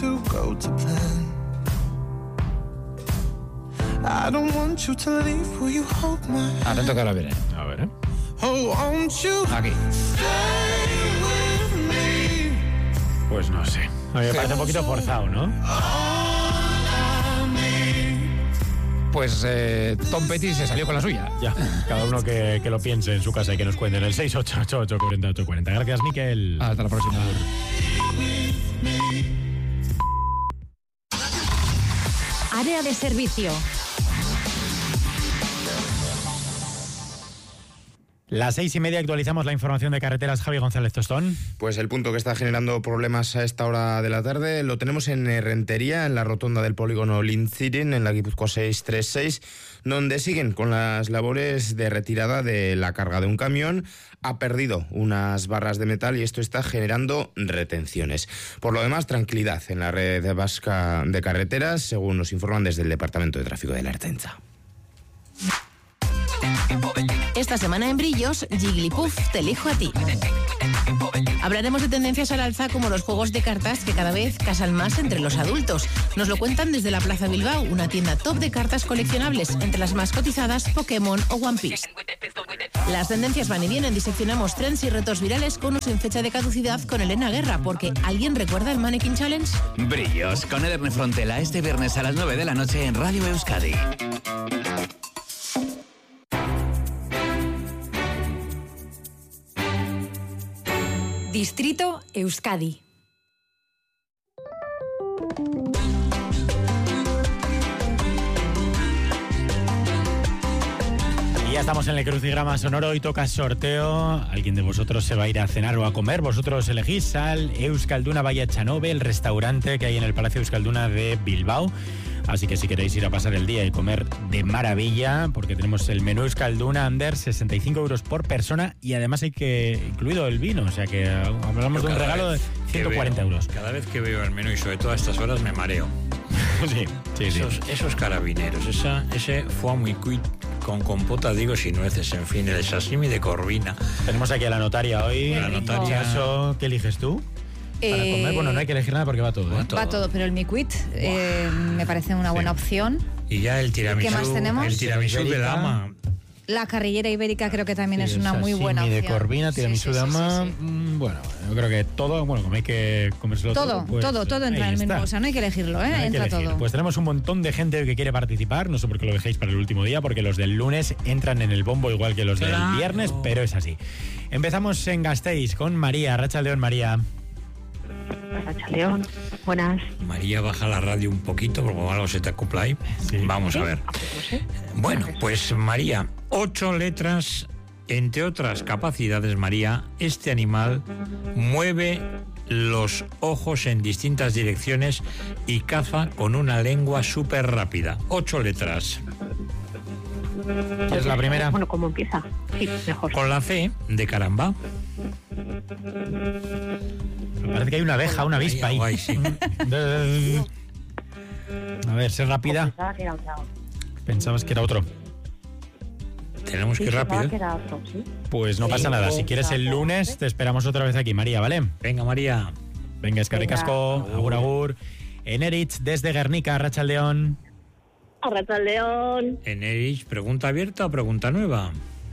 to go to plan. I don't want you to leave, will you hold my hand? Atento que ahora viene. A ver, Oh, won't you Aquí. stay with me? pues no sé. A mí me parece un poquito forzado, ¿no? Pues Tom Petty se salió con la suya. Ya, cada uno que lo piense en su casa y que nos cuente en el 688-840-840. Gracias, Miquel. Hasta la próxima. Área de servicio. Las 6:30 actualizamos la información de carreteras. Javi González Tostón. Pues el punto que está generando problemas a esta hora de la tarde lo tenemos en Rentería, en la rotonda del polígono Lintzirin, en la Guipúzcoa 636, donde siguen con las labores de retirada de la carga de un camión. Ha perdido unas barras de metal y esto está generando retenciones. Por lo demás, tranquilidad en la red vasca de carreteras, según nos informan desde el Departamento de Tráfico de la Ertzaintza. Esta semana en Brillos, Jigglypuff, te elijo a ti. Hablaremos de tendencias al alza como los juegos de cartas que cada vez casan más entre los adultos. Nos lo cuentan desde la Plaza Bilbao, una tienda top de cartas coleccionables, entre las más cotizadas Pokémon o One Piece. Las tendencias van y vienen, diseccionamos trends y retos virales con o sin fecha de caducidad con Elena Guerra, porque ¿alguien recuerda el Mannequin Challenge? Brillos con Erne Frontela este viernes a las 9 de la noche en Radio Euskadi. Distrito Euskadi. Y ya estamos en el crucigrama sonoro y toca sorteo. ¿Alguien de vosotros se va a ir a cenar o a comer? Vosotros elegís al Euskalduna Bahía Chanove, el restaurante que hay en el Palacio Euskalduna de Bilbao. Así que si queréis ir a pasar el día y comer de maravilla, porque tenemos el menú Euskalduna Under, 65 euros por persona y además hay que incluido el vino, o sea que hablamos de un regalo de 140 euros. Cada vez que veo el menú y sobre todo a estas horas me mareo. Sí. Esos carabineros, ese foie muy cuit con compota, digo, sin nueces, en fin, el sashimi de corvina. Tenemos aquí a la notaria hoy. La notaria. ¿Qué eliges tú? Para comer, bueno, no hay que elegir nada porque va todo. Va todo, pero el miquit me parece una buena opción. Y ya el tiramisú. ¿Qué más tenemos? El tiramisú de dama. La carrillera ibérica creo que también es una muy buena opción. de corvina, tiramisú de dama. Bueno, yo creo que todo, bueno, como hay que comérselo todo. Todo entra en el menú, o sea, no hay que elegirlo, entra todo. Pues tenemos un montón de gente que quiere participar, no sé por qué lo dejéis para el último día, porque los del lunes entran en el bombo igual que los del viernes, pero es así. Empezamos en Gasteiz con María, Arratsaldeon, María. León, buenas. María, baja la radio un poquito porque algo se te acopla ahí. Sí. Vamos a ver. Bueno, pues María, 8 letras, entre otras capacidades, María, este animal mueve los ojos en distintas direcciones y caza con una lengua súper rápida. 8 letras. ¿Qué es la primera? Bueno, ¿cómo empieza? Sí, mejor. Con la C de caramba. Me parece que hay una abeja, una avispa ahí. Guay, sí. A ver, sé rápida. Pensabas que era otro. Tenemos que ir rápido. ¿Sí? Pues no pasa nada. Si quieres el lunes, te esperamos otra vez aquí, María, ¿vale? Venga, María. Venga, eskerrik asko, agur, agur. Eneritz, desde Guernica, Arratsaldeon. Arratsaldeon. Eneritz, ¿pregunta abierta o pregunta nueva?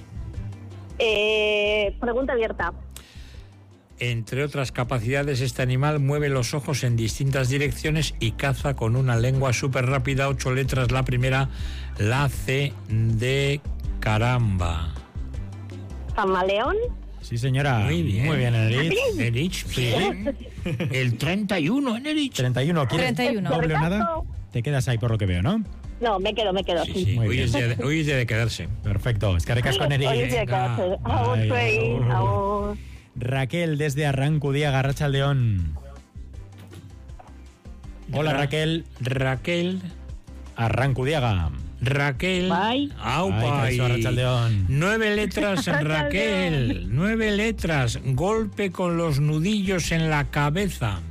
Pregunta abierta. Entre otras capacidades, este animal mueve los ojos en distintas direcciones y caza con una lengua súper rápida. 8 letras, la primera, la C de caramba. ¿Camaleón? Sí, señora. Muy bien. Muy bien, Eneritz. Eneritz, sí. El 31, Eneritz. 31, ¿quieres 31. doble o nada? Te quedas ahí por lo que veo, ¿no? No, me quedo, sí. Hoy es día de quedarse. Perfecto. Eskerrik asko, Eneritz. Hoy es día de quedarse. Agur. Raquel, desde Arrankudiaga, Arratsaldeon. Hola, Raquel. Raquel. Arrankudiaga. Raquel. Bye. Aupa. 9 letras, Raquel. 9 letras. Golpe con los nudillos en la cabeza.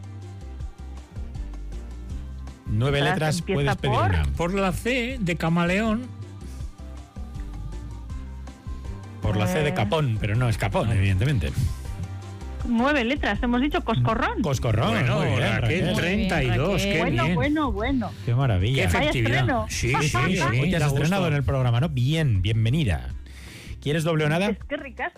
9 letras, puedes pedir una. Por la C de camaleón. Por la C de capón, pero no es capón, evidentemente. 9 letras, hemos dicho coscorrón. Coscorrón. Bueno, muy bien, Raquel, 32, qué bien. Bueno. Qué maravilla. Qué efectividad. Sí, Sí, Hoy te has da estrenado gusto. en el programa, ¿no? Bien, bienvenida. ¿Quieres doble o nada? Es que ricas.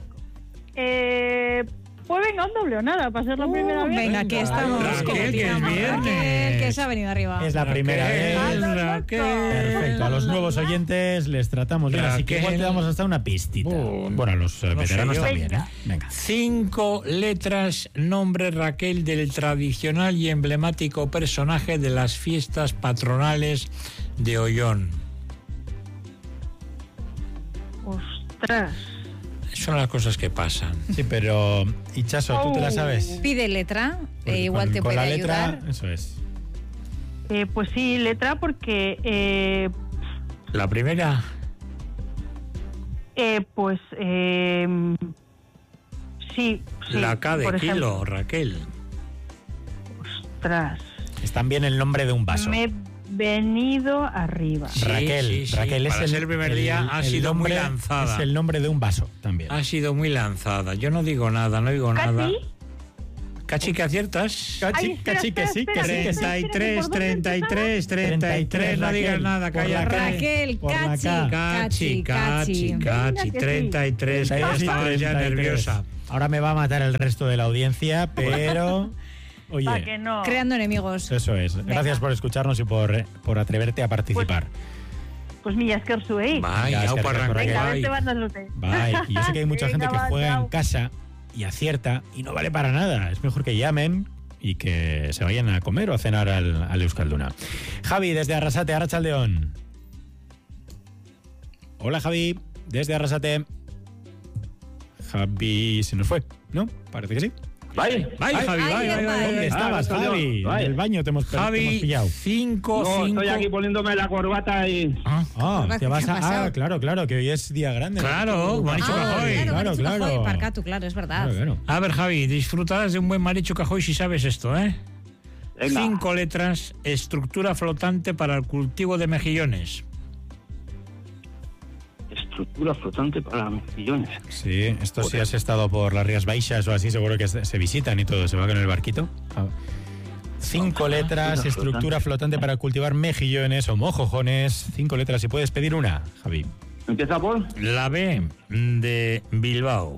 Pues venga, un doble o nada, para ser la primera vez. Venga, que estamos. Raquel, que es viernes. Raquel, que se ha venido arriba. Es la primera vez. Raquel. Perfecto, a los nuevos oyentes les tratamos bien, así que igual te damos hasta una pistita. Bueno, a los veteranos sé yo. también, ¿eh? Venga. 5 letras, nombre Raquel del tradicional y emblemático personaje de las fiestas patronales de Ollón. Ostras. Son las cosas que pasan. Sí, pero Ichaso, ¿tú te la sabes? Pide letra, Porque igual te con puede la letra, ayudar. eso es. Pues sí, letra, porque... La primera, pues... sí, la K de por kilo, ejemplo. Raquel. Ostras. Es también el nombre de un vaso. Me he venido arriba. Sí, Raquel, sí. Raquel Para ser el primer día ha sido muy lanzada. Es el nombre de un vaso también. Ha sido muy lanzada. Yo no digo nada, no digo nada. ¿Casi? Cachi, que aciertas. Ay, espera, que sí, espera, que sí, que sí. 33, 33, 33, no digas nada, por la cállate. Raquel, Por la Cachi, K. Cachi, Cachi, Venga, Cachi, que sí. 33, que ya estabas ya 33. nerviosa. Ahora me va a matar el resto de la audiencia, pero... Oye, ¿Para que no? Creando enemigos. eso es. Gracias por escucharnos y por atreverte a participar. Pues mira, es que os subéis. Vaya, es que au, para Raquel. Venga, arrancar. vete, vándalote. Bye. Y yo sé que hay mucha gente que Venga, juega chao. en casa y acierta y no vale para nada. Es mejor que llamen y que se vayan a comer o a cenar al Euskalduna. Javi, desde Arrasate, Arratsaldeon. Hola, Javi, desde Arrasate. Javi se nos fue, ¿no? Parece que sí. Vaya. Vaya, Javi, vaya. ¿Dónde estabas, Javi? En vaya. el baño te hemos Javi, pillado. 5, No, 5. estoy aquí poniéndome la corbata y... Te vas ¿Qué ha a... pasado? claro, que hoy es día grande. Claro, Marichu Cajoy. Claro, Claro. Parcatu, claro, es verdad. Claro. A ver, Javi, disfrutarás de un buen Marichu Cajoy si sabes esto, ¿eh? Venga. 5 letras, estructura flotante para el cultivo de mejillones. Estructura flotante para mejillones. Sí, esto si has estado por las Rías Baixas o así, seguro que se visitan y todo, se va con el barquito. 5 letras, estructura flotante para cultivar mejillones o mojojones. 5 letras, si puedes pedir una, Javi. ¿Empieza por? La B de Bilbao.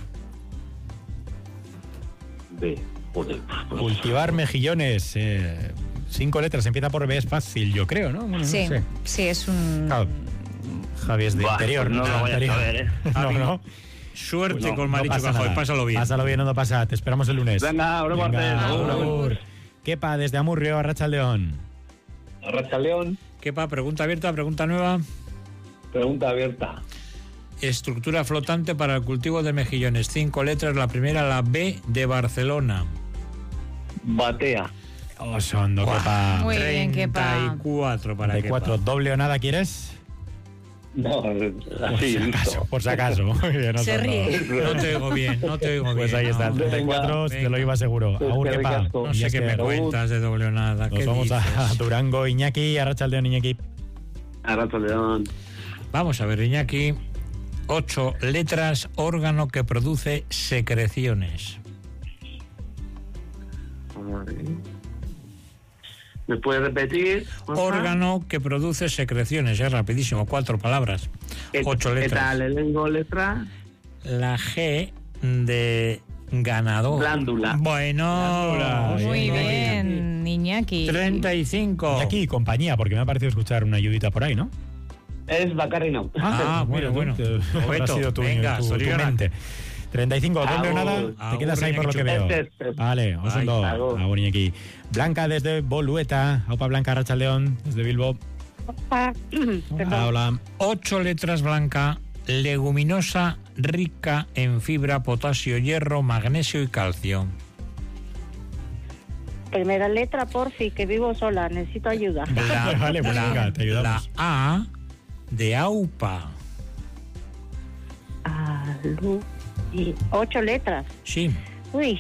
B. Joder. Cultivar mejillones. 5 letras, empieza por B, es fácil, yo creo, ¿no? Bueno, no Sí, sé. sí, es un... Claro, Javi es de Buah, interior, pues no de lo voy a interior. saber, ¿eh? No. Suerte No, con Marichu pasa Cajoy, nada. pásalo bien. Pásalo bien, no pasa. Te esperamos el lunes. Venga, ahora Venga, parte. agur. Kepa, desde Amurrio, Arratsaldeon. Arratsaldeon, Kepa, pregunta abierta, pregunta nueva. pregunta abierta. Estructura flotante para el cultivo de mejillones. 5 letras, la primera, la B de Barcelona. Batea. Osondo, Kepa. Muy bien, Kepa. 34 para Kepa. 4, ¿doble o nada quieres? No, así, listo. Por si acaso. Bien, Se Osondo. ríe. No te oigo bien, no te oigo Pues bien. ahí está, no. 34, te lo iba seguro. Pues Agur, qué Kepa. ricasco. No sé qué me cuentas de doble o nada. Nos ¿Qué vamos a dices? Durango, Iñaki, Arratsaldeon, Iñaki. Arratsaldeon. Vamos a ver, Iñaki. 8 letras, órgano que produce secreciones. ¿Me puedes repetir? Órgano que produce secreciones, es rapidísimo, 4 palabras, 8 ¿Qué letras. tal? ¿Le tengo letra? La G de ganador. Glándula. Bueno, Glándula. Muy bien, Iñaki. 35. Iñaki y compañía, porque me ha parecido escuchar una ayudita por ahí, ¿no? Es Bacarino. Bueno. Habrá sido tu, venga, tu Zorionak. mente. 35, doble o Agur. nada, te Agur, quedas ahí por lo que veo. Este. Vale, Osondo, agur. agur, Iñaki. Blanca desde Bolueta, Aupa Blanca, Arratsaldeon, desde Bilbo. Hola. 8 letras, Blanca, leguminosa, rica en fibra, potasio, hierro, magnesio y calcio. Primera letra, porfi, que vivo sola, necesito ayuda. Vale, pues venga, te ayudamos. La A de AUPA. Y 8 letras. Sí. Uy.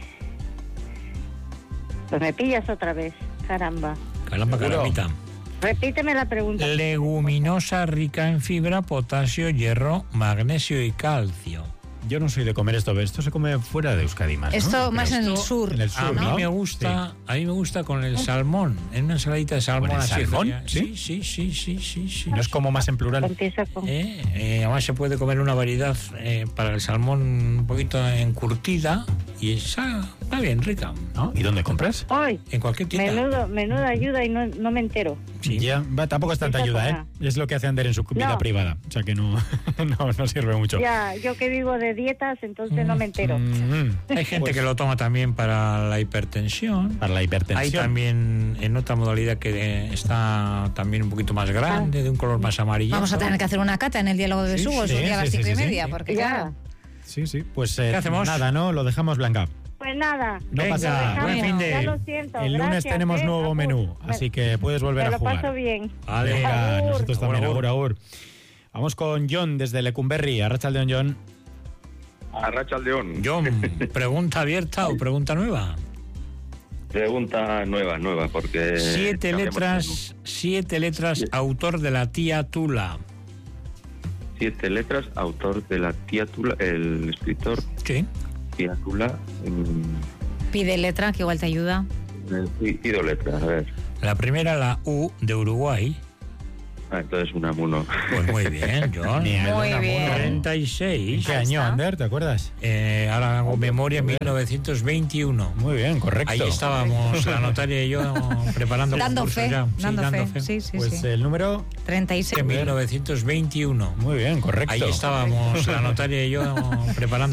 Pues me pillas otra vez. Caramba. Caramba, carambita. Repíteme la pregunta. Leguminosa, rica en fibra, potasio, hierro, magnesio y calcio. Yo no soy de comer esto, pero esto se come fuera de Euskadi más, ¿no? Esto más en el sur. En el sur, A mí ¿no? me gusta, a mí me gusta con el salmón, en una ensaladita de salmón. ¿Con el así salmón? fría. Sí. No es como más en plural. Empieza con... Además se puede comer una variedad para el salmón un poquito encurtida y está bien rica. ¿No? ¿Y dónde compras? ¡Ay! En cualquier tienda. Menuda ayuda y no me entero. Sí. Ya, tampoco es tanta ayuda, ¿eh? Es lo que hace Ander en su vida No. privada. O sea que no, no sirve mucho. Ya, yo que vivo de dietas, entonces no me entero. Hay gente que lo toma también para la hipertensión. Para la hipertensión. Hay también en otra modalidad que está también un poquito más grande, de un color más amarillo. Vamos a tener que hacer una cata en el diálogo de besugos un día a las 5:30, porque claro. Sí. Pues ¿Qué hacemos? nada, ¿no? Lo dejamos, Blanca. Pues nada. No Venga, pasa nada. buen fin de... Ya lo siento. El lunes gracias, tenemos nuevo Agur. menú, así que puedes volver Me a lo paso jugar. bien. Vale. Venga, Agur. nosotros también, Agur. agur. Vamos con John desde Lecumberri. Arratsaldeon, John. Arratsaldeon. John, ¿pregunta abierta o pregunta nueva? Pregunta nueva, porque... 7 letras, autor de La tía Tula. 7 letras, autor de La tía Tula, el escritor. Sí. Tía Tula. Pide letra, que igual te ayuda. Pido letras, a ver. La primera, la U de Uruguay. Entonces Unamuno. Pues muy bien, John. Muy bien. 36. ¿Qué año, Ander? ¿Te acuerdas? Ahora hago memoria, 1921. Muy bien, correcto. Ahí estábamos, la notaria y yo, preparando Dando concursos fe, ya. Sí, dando fe. Sí, Pues sí. el número 36. De 1921. Muy bien, correcto. Ahí estábamos, la notaria y yo, preparando